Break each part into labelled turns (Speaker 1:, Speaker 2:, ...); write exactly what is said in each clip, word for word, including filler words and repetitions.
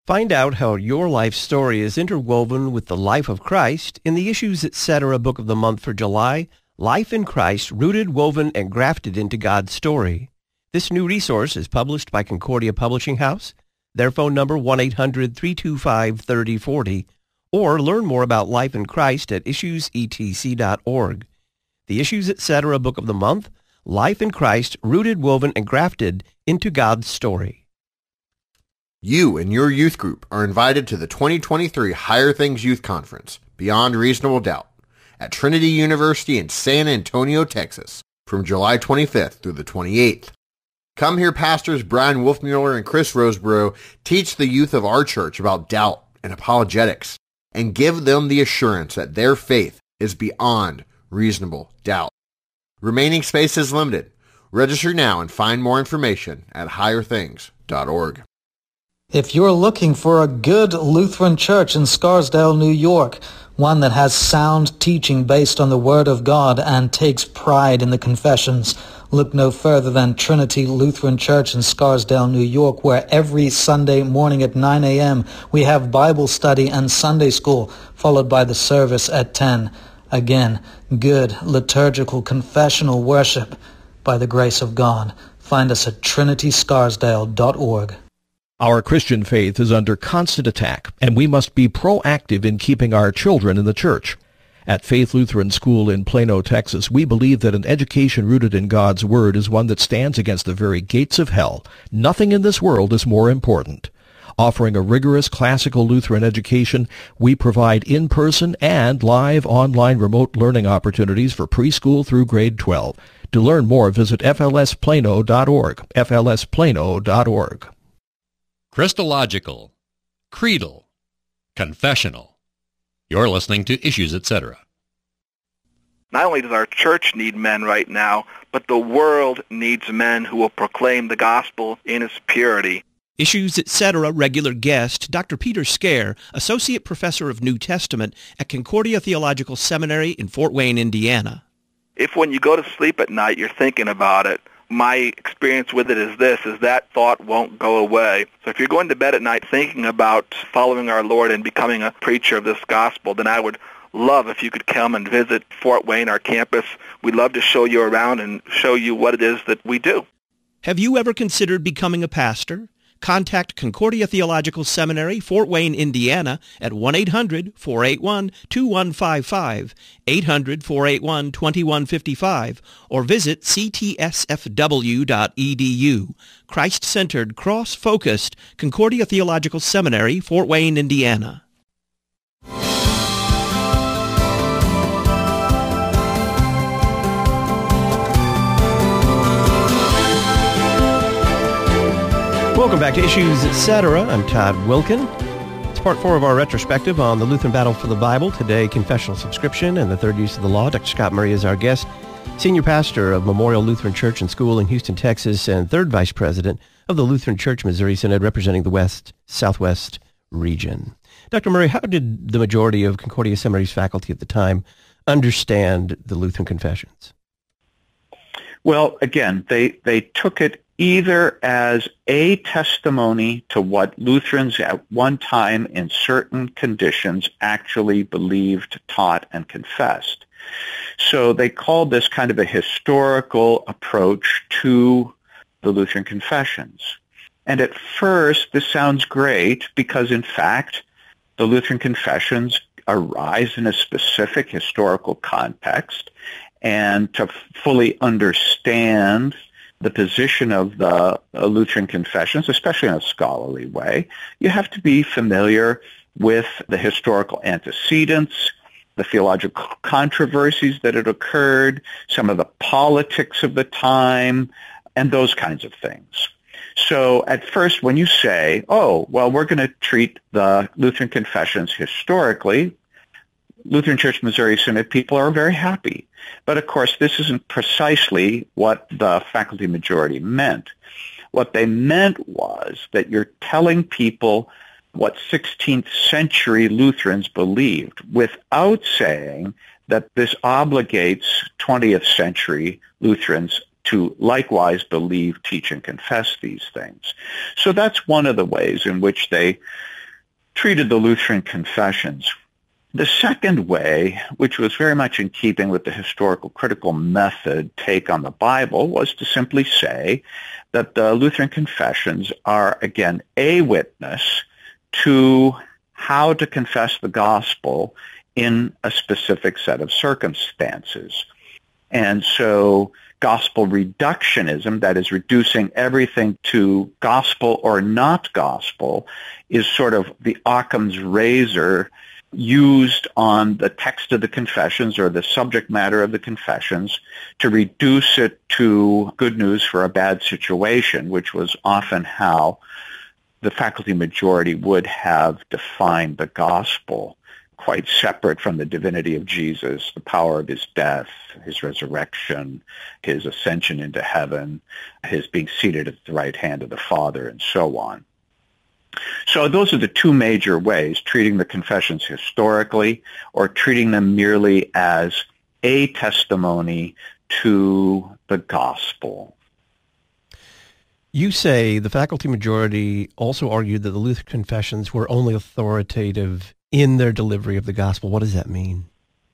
Speaker 1: Find out how your life story is interwoven with the life of Christ in the Issues Etc. Book of the Month for July, Life in Christ, Rooted, Woven, and Grafted into God's Story. This new resource is published by Concordia Publishing House. Their phone number one eight hundred, three two five, three oh four oh, or learn more about life in Christ at issues e t c dot org. The Issues Etc. Book of the Month, Life in Christ, Rooted, Woven, and Grafted into God's Story.
Speaker 2: You and your youth group are invited to the twenty twenty-three Higher Things Youth Conference, Beyond Reasonable Doubt, at Trinity University in San Antonio, Texas, from July twenty-fifth through the twenty-eighth. Come hear Pastors Brian Wolfmueller and Chris Roseborough teach the youth of our church about doubt and apologetics, and give them the assurance that their faith is beyond reasonable doubt. Remaining space is limited. Register now and find more information at higher things dot org.
Speaker 3: If you're looking for a good Lutheran church in Scarsdale, New York, one that has sound teaching based on the Word of God and takes pride in the confessions, look no further than Trinity Lutheran Church in Scarsdale, New York, where every Sunday morning at nine a.m. we have Bible study and Sunday school, followed by the service at ten. Again, good liturgical confessional worship by the grace of God. Find us at trinity scarsdale dot org.
Speaker 4: Our Christian faith is under constant attack, and we must be proactive in keeping our children in the church. At Faith Lutheran School in Plano, Texas, we believe that an education rooted in God's Word is one that stands against the very gates of hell. Nothing in this world is more important. Offering a rigorous classical Lutheran education, we provide in-person and live online remote learning opportunities for preschool through grade twelve. To learn more, visit f l s plano dot org, f l s plano dot org.
Speaker 5: Christological, creedal, confessional. You're listening to Issues Etc.
Speaker 6: Not only does our church need men right now, but the world needs men who will proclaim the gospel in its purity.
Speaker 1: Issues Etc. regular guest, Doctor Peter Scare, Associate Professor of New Testament at Concordia Theological Seminary in Fort Wayne, Indiana.
Speaker 6: If when you go to sleep at night you're thinking about it, my experience with it is this, is that thought won't go away. So if you're going to bed at night thinking about following our Lord and becoming a preacher of this gospel, then I would love if you could come and visit Fort Wayne, our campus. We'd love to show you around and show you what it is that we do.
Speaker 1: Have you ever considered becoming a pastor? Contact Concordia Theological Seminary, Fort Wayne, Indiana at one eight hundred, four eight one, two one five five, eight hundred, four eight one, two one five five, or visit c t s f w dot e d u. Christ-centered, cross-focused Concordia Theological Seminary, Fort Wayne, Indiana. Welcome back to Issues Etc. I'm Todd Wilkin. It's part four of our retrospective on the Lutheran Battle for the Bible. Today, confessional subscription and the third use of the law. Doctor Scott Murray is our guest, Senior Pastor of Memorial Lutheran Church and School in Houston, Texas, and third Vice President of the Lutheran Church Missouri Synod, representing the West Southwest region. Doctor Murray, how did the majority of Concordia Seminary's faculty at the time understand the Lutheran confessions?
Speaker 7: Well, again, they, they took it either as a testimony to what Lutherans at one time in certain conditions actually believed, taught, and confessed. So they called this kind of a historical approach to the Lutheran confessions. And at first, this sounds great because, in fact, the Lutheran confessions arise in a specific historical context, and to fully understand the position of the uh, Lutheran confessions, especially in a scholarly way, you have to be familiar with the historical antecedents, the theological controversies that had occurred, some of the politics of the time, and those kinds of things. So at first, when you say, oh, well, we're going to treat the Lutheran confessions historically, Lutheran Church Missouri Synod people are very happy. But, of course, this isn't precisely what the faculty majority meant. What they meant was that you're telling people what sixteenth century Lutherans believed without saying that this obligates twentieth century Lutherans to likewise believe, teach, and confess these things. So that's one of the ways in which they treated the Lutheran confessions. The second way, which was very much in keeping with the historical critical method take on the Bible, was to simply say that the Lutheran confessions are, again, a witness to how to confess the gospel in a specific set of circumstances. And so gospel reductionism, that is reducing everything to gospel or not gospel, is sort of the Occam's razor used on the text of the confessions or the subject matter of the confessions to reduce it to good news for a bad situation, which was often how the faculty majority would have defined the gospel, quite separate from the divinity of Jesus, the power of his death, his resurrection, his ascension into heaven, his being seated at the right hand of the Father, and so on. So those are the two major ways, treating the confessions historically or treating them merely as a testimony to the gospel.
Speaker 1: You say the faculty majority also argued that the Lutheran confessions were only authoritative in their delivery of the gospel. What does that mean?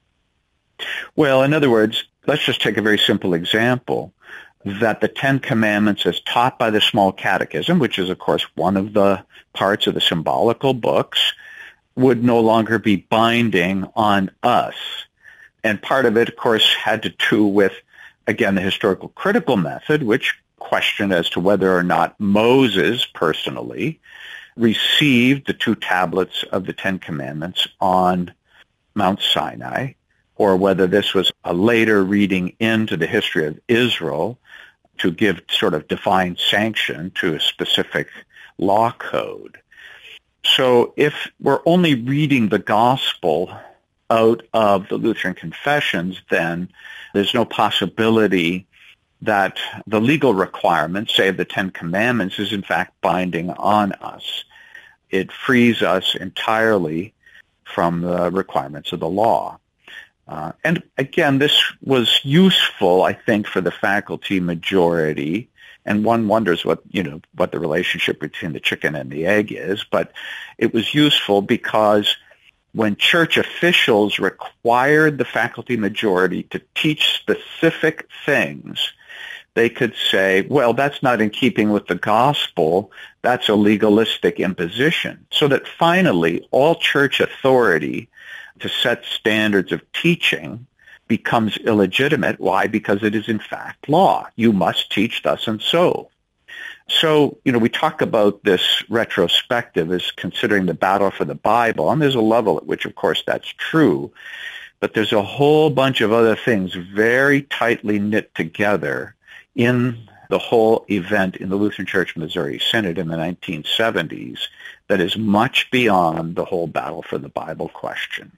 Speaker 7: Well, in other words, let's just take a very simple example, that the Ten Commandments as taught by the Small Catechism, which is, of course, one of the parts of the symbolical books, would no longer be binding on us. And part of it, of course, had to do with, again, the historical critical method, which questioned as to whether or not Moses personally received the two tablets of the Ten Commandments on Mount Sinai, or whether this was a later reading into the history of Israel to give sort of divine sanction to a specific law code. So if we're only reading the gospel out of the Lutheran confessions, then there's no possibility that the legal requirements, say the Ten Commandments, is in fact binding on us. It frees us entirely from the requirements of the law. Uh, and again, this was useful, I think, for the faculty majority. And one wonders what, you know, what the relationship between the chicken and the egg is. But it was useful because when church officials required the faculty majority to teach specific things, they could say, well, that's not in keeping with the gospel. That's a legalistic imposition. So that finally, all church authority to set standards of teaching becomes illegitimate. Why? Because it is in fact law. You must teach thus and so. So, you know, we talk about this retrospective as considering the battle for the Bible, and there's a level at which, of course, that's true. But there's a whole bunch of other things very tightly knit together in the whole event in the Lutheran Church Missouri Synod in the nineteen seventies that is much beyond the whole battle for the Bible question.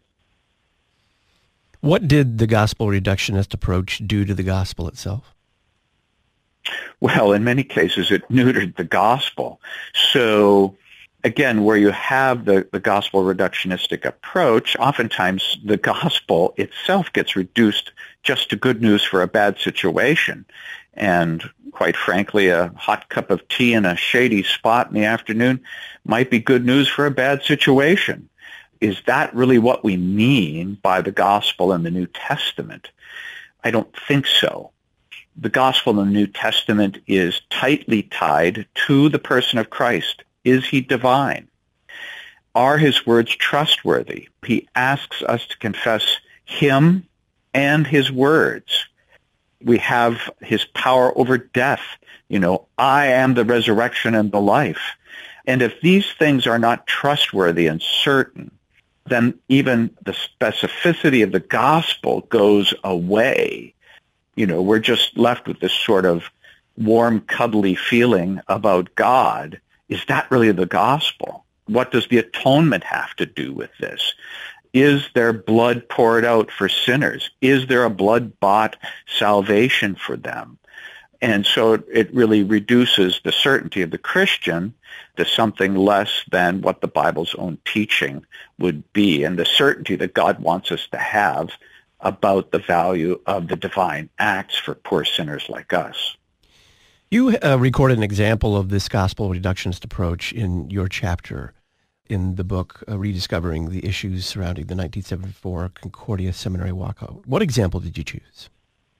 Speaker 1: What did the gospel reductionist approach do to the gospel itself?
Speaker 7: Well, in many cases, it neutered the gospel. So, again, where you have the, the gospel reductionistic approach, oftentimes the gospel itself gets reduced just to good news for a bad situation. And quite frankly, a hot cup of tea in a shady spot in the afternoon might be good news for a bad situation. Is that really what we mean by the gospel in the New Testament? I don't think so. The gospel in the New Testament is tightly tied to the person of Christ. Is he divine? Are his words trustworthy? He asks us to confess him and his words. We have his power over death. You know, I am the resurrection and the life. And if these things are not trustworthy and certain, then even the specificity of the gospel goes away. You know, we're just left with this sort of warm, cuddly feeling about God. Is that really the gospel? What does the atonement have to do with this? Is there blood poured out for sinners? Is there a blood-bought salvation for them? And so it really reduces the certainty of the Christian to something less than what the Bible's own teaching would be. And the certainty that God wants us to have about the value of the divine acts for poor sinners like us.
Speaker 1: You uh, recorded an example of this gospel reductionist approach in your chapter in the book, uh, Rediscovering the Issues Surrounding the nineteen seventy-four Concordia Seminary Walkout. What example did you choose?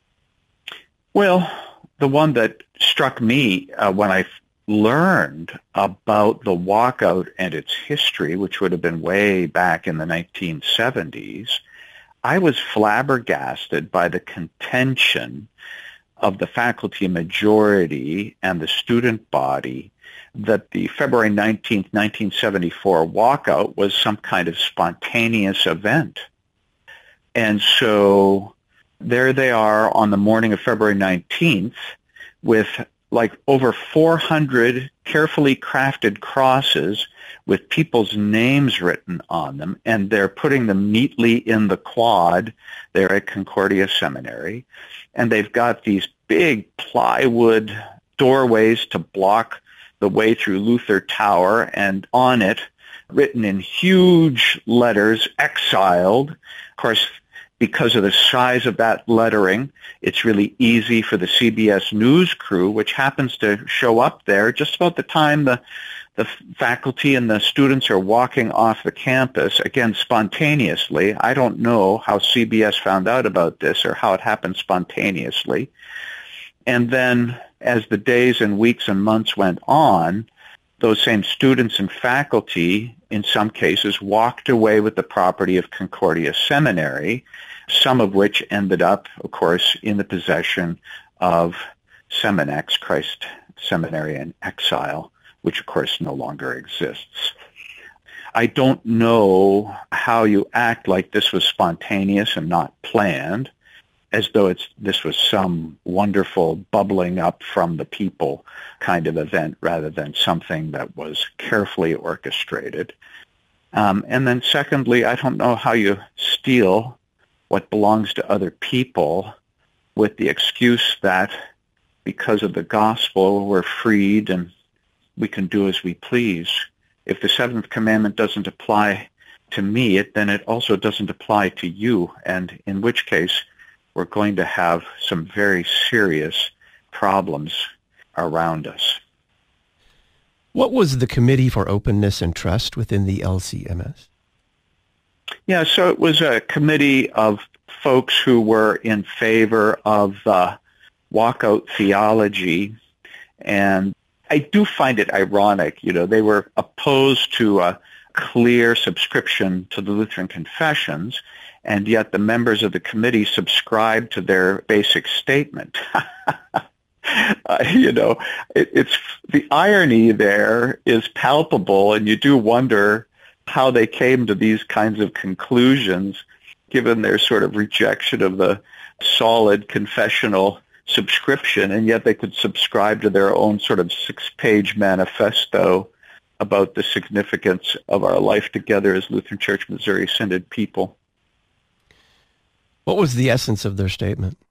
Speaker 7: Well, the one that struck me uh, when I learned about the walkout and its history, which would have been way back in the nineteen seventies, I was flabbergasted by the contention of the faculty majority and the student body that the February nineteenth, nineteen seventy-four walkout was some kind of spontaneous event. And so there they are on the morning of February nineteenth with like over four hundred carefully crafted crosses with people's names written on them, and they're putting them neatly in the quad there at Concordia Seminary. And they've got these big plywood doorways to block the way through Luther Tower, and on it, written in huge letters, exiled. Of course, because of the size of that lettering, it's really easy for the C B S News crew, which happens to show up there just about the time the the faculty and the students are walking off the campus, again, spontaneously. I don't know how C B S found out about this or how it happened spontaneously. And then as the days and weeks and months went on, those same students and faculty, in some cases, walked away with the property of Concordia Seminary, some of which ended up, of course, in the possession of Seminex, Christ Seminary in Exile, which, of course, no longer exists. I don't know how you act like this was spontaneous and not planned, as though it's this was some wonderful bubbling up from the people kind of event rather than something that was carefully orchestrated. Um, and then secondly, I don't know how you steal what belongs to other people with the excuse that because of the gospel we're freed and we can do as we please. If the seventh commandment doesn't apply to me, it, then it also doesn't apply to you, and in which case we're going to have some very serious problems around us.
Speaker 1: What was the Committee for Openness and Trust within the L C M S?
Speaker 7: Yeah, so it was a committee of folks who were in favor of uh, walkout theology, and I do find it ironic, you know, they were opposed to a clear subscription to the Lutheran confessions, and yet the members of the committee subscribed to their basic statement. uh, you know, it, it's the irony there is palpable, and you do wonder how they came to these kinds of conclusions, given their sort of rejection of the solid confessional subscription, and yet they could subscribe to their own sort of six-page manifesto about the significance of our life together as Lutheran Church Missouri Synod people.
Speaker 1: What was the essence of their statement?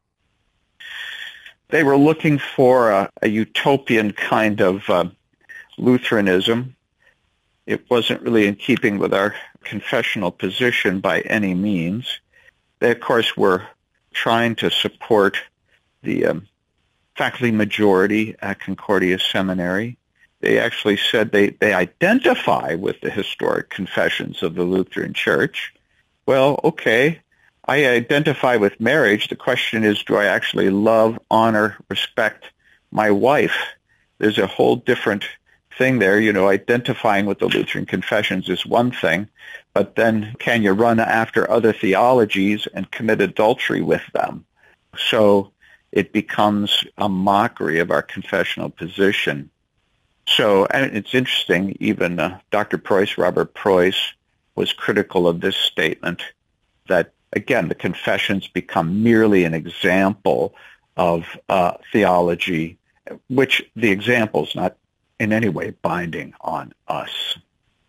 Speaker 7: They were looking for a, a utopian kind of uh, Lutheranism. It wasn't really in keeping with our confessional position by any means. They, of course, were trying to support the um, faculty majority at Concordia Seminary. They actually said they, they identify with the historic confessions of the Lutheran Church. Well, okay, I identify with marriage. The question is, do I actually love, honor, respect my wife? There's a whole different thing there. You know, identifying with the Lutheran confessions is one thing, but then can you run after other theologies and commit adultery with them? So it becomes a mockery of our confessional position. So, and it's interesting, even uh, Doctor Preuss, Robert Preuss, was critical of this statement that, again, the confessions become merely an example of uh, theology, which the example is not in any way binding on us.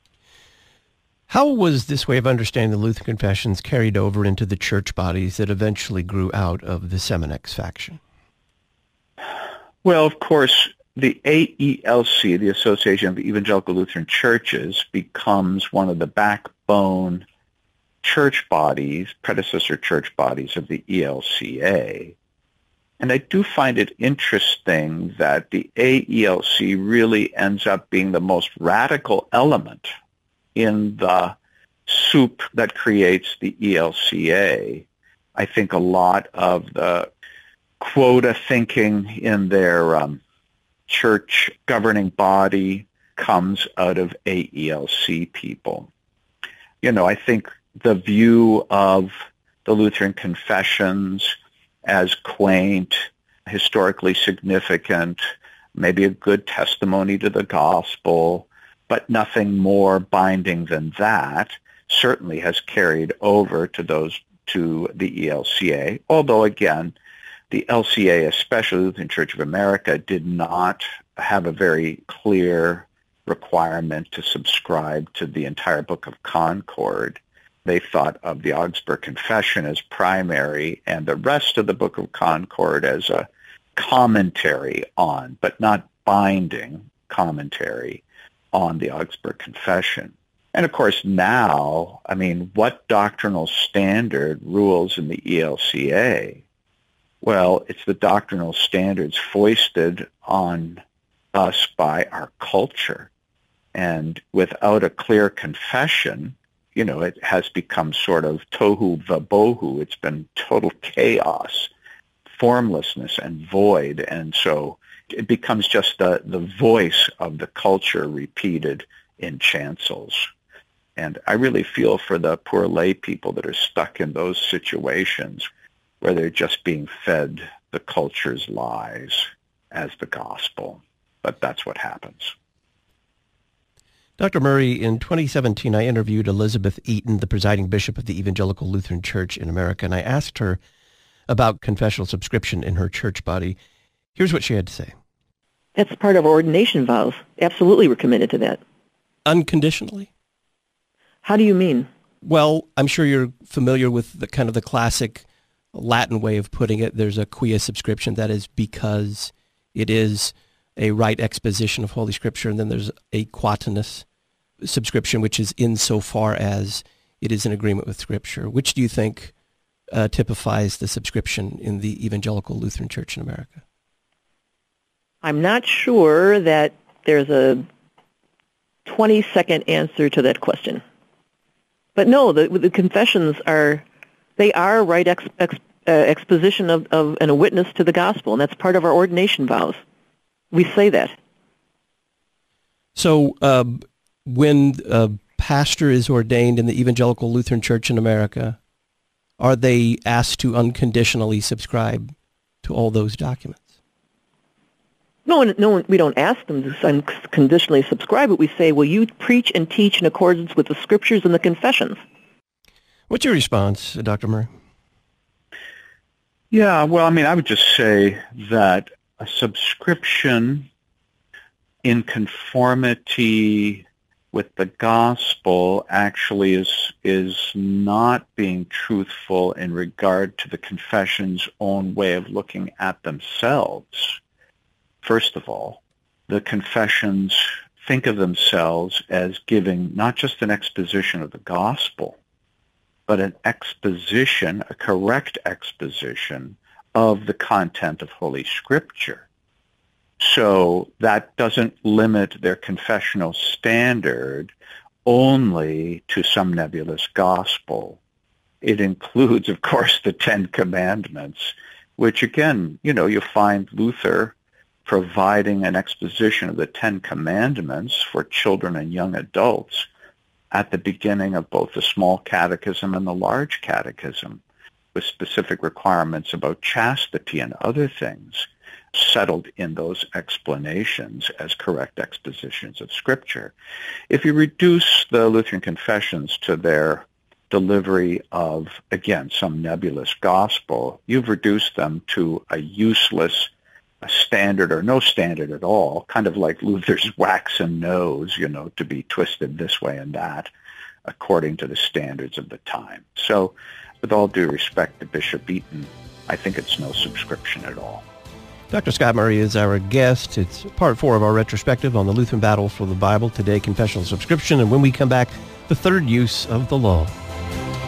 Speaker 1: How was this way of understanding the Lutheran confessions carried over into the church bodies that eventually grew out of the Seminex faction?
Speaker 7: Well, of course, the A E L C, the Association of Evangelical Lutheran Churches, becomes one of the backbone church bodies, predecessor church bodies of the E L C A. And I do find it interesting that the A E L C really ends up being the most radical element in the soup that creates the E L C A. I think a lot of the quota thinking in their um, church governing body comes out of A E L C people. You know, I think the view of the Lutheran confessions as quaint, historically significant, maybe a good testimony to the gospel, but nothing more binding than that, certainly has carried over to those to the E L C A, although again, the L C A, especially Lutheran Church of America, did not have a very clear requirement to subscribe to the entire Book of Concord. They thought of the Augsburg Confession as primary and the rest of the Book of Concord as a commentary on, but not binding commentary on the Augsburg Confession. And of course now, I mean, what doctrinal standard rules in the E L C A? Well, it's the doctrinal standards foisted on us by our culture. And without a clear confession, you know, it has become sort of tohu vabohu. It's been total chaos, formlessness, and void. And so it becomes just the, the voice of the culture repeated in chancels. And I really feel for the poor lay people that are stuck in those situations where they're just being fed the culture's lies as the gospel. But that's what happens.
Speaker 1: Doctor Murray, in twenty seventeen, I interviewed Elizabeth Eaton, the presiding bishop of the Evangelical Lutheran Church in America, and I asked her about confessional subscription in her church body. Here's what she had to say.
Speaker 8: That's part of our ordination vows. Absolutely, we're committed to that.
Speaker 1: Unconditionally?
Speaker 8: How do you mean?
Speaker 1: Well, I'm sure you're familiar with the kind of the classic Latin way of putting it. There's a quia subscription, that is because it is a right exposition of Holy Scripture, and then there's a quatinus subscription, which is insofar as it is in agreement with Scripture. Which do you think uh, typifies the subscription in the Evangelical Lutheran Church in America?
Speaker 8: I'm not sure that there's a twenty-second answer to that question. But no, the, the confessions are, they are right ex, ex, uh, exposition of, of and a witness to the gospel, and that's part of our ordination vows. We say that.
Speaker 1: So uh, when a pastor is ordained in the Evangelical Lutheran Church in America, are they asked to unconditionally subscribe to all those documents?
Speaker 8: No, no, we don't ask them to unconditionally subscribe, but we say, will you preach and teach in accordance with the Scriptures and the confessions?
Speaker 1: What's your response, Doctor Murray?
Speaker 7: Yeah, well, I mean, I would just say that a subscription in conformity with the gospel actually is is not being truthful in regard to the confession's own way of looking at themselves. First of all, the confessions think of themselves as giving not just an exposition of the gospel, but an exposition, a correct exposition of the content of Holy Scripture. So that doesn't limit their confessional standard only to some nebulous gospel. It includes, of course, the Ten Commandments, which again, you know, you find Luther providing an exposition of the Ten Commandments for children and young adults at the beginning of both the Small Catechism and the Large Catechism, with specific requirements about chastity and other things settled in those explanations as correct expositions of Scripture. If you reduce the Lutheran confessions to their delivery of, again, some nebulous gospel, you've reduced them to a useless a standard or no standard at all, kind of like Luther's waxen nose, you know, to be twisted this way and that according to the standards of the time. So with all due respect to Bishop Eaton, I think it's no subscription at all.
Speaker 1: Doctor Scott Murray is our guest. It's part four of our retrospective on the Lutheran battle for the Bible. Today, confessional subscription. And when we come back, the third use of the law.